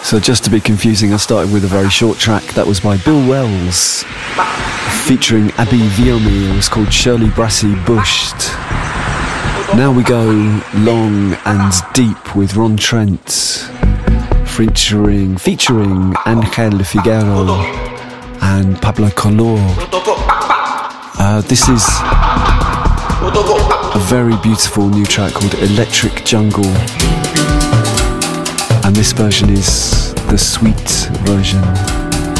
So just to be confusing, I started with a very short track that was by Bill Wells featuring Abby Viomi. It was called Shirley Brassey Bushed. Now we go long and deep with Ron Trent featuring Angel Figuero and Pablo Color. This is a very beautiful new track called Electric Jungle, and this version is the sweet version.